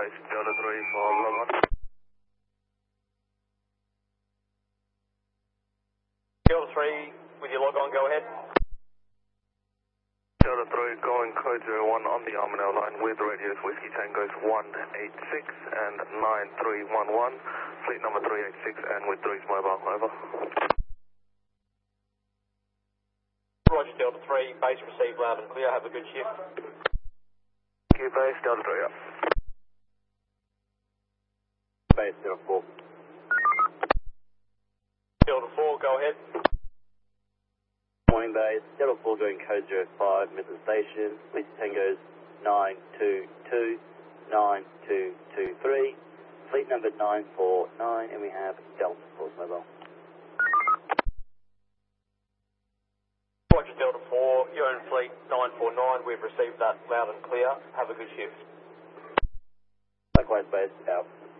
base, Delta 3 for log on. Delta 3, with your log on, go ahead. Delta 3 going code 01 on the Armanel line with radius Whiskey Tango's 186 and 9311. Fleet number 386 and with 3's mobile, over. Roger, Delta 3, base received loud and clear, have a good shift. Thank you, base, Delta 3 up. Base Delta 4. Delta 4, go ahead. Morning base, Delta 4 going code 05, Midland Station, Whiskey Tango's 922, 9223, fleet number 949, and we have Delta 4's mobile. Roger, Delta 4, your own fleet 949, we've received that loud and clear, have a good shift. Likewise base, out.